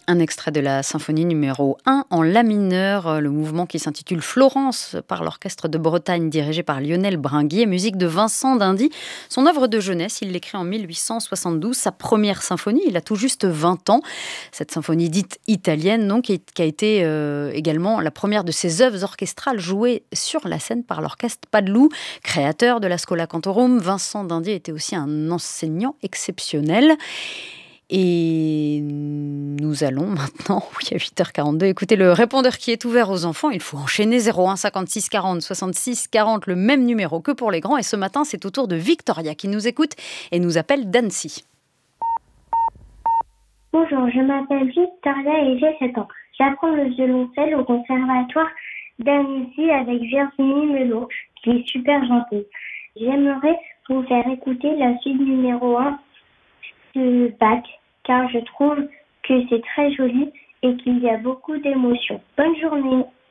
Un extrait de la symphonie numéro 1 en la mineur, le mouvement qui s'intitule Florence par l'Orchestre de Bretagne dirigé par Lionel Bringuier, musique de Vincent d'Indy. Son œuvre de jeunesse, il l'écrit en 1872, sa première symphonie, il a tout juste 20 ans. Cette symphonie dite italienne, donc, qui a été également la première de ses œuvres orchestrales jouées sur la scène par l'orchestre Padeloup, créateur de la Schola Cantorum. Vincent d'Indy était aussi un enseignant exceptionnel. Et nous allons maintenant, oui, à 8h42, écouter le répondeur qui est ouvert aux enfants. Il faut enchaîner 01 56 40 66 40, le même numéro que pour les grands. Et ce matin, c'est au tour de Victoria qui nous écoute et nous appelle d'Annecy. Bonjour, je m'appelle Victoria et j'ai 7 ans. J'apprends le violoncelle au conservatoire d'Annecy avec Virginie Melot, qui est super gentille. J'aimerais vous faire écouter la suite numéro 1 de Bach, car je trouve que c'est très joli et qu'il y a beaucoup d'émotions. Bonne journée.